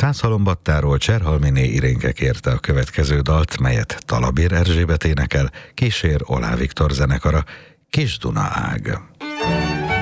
Szászhalombattáról Cserhalminé Irénke kérte a következő dalt, melyet Talabér Erzsébet énekel, kísér Oláh Viktor zenekara, Kis Duna ág.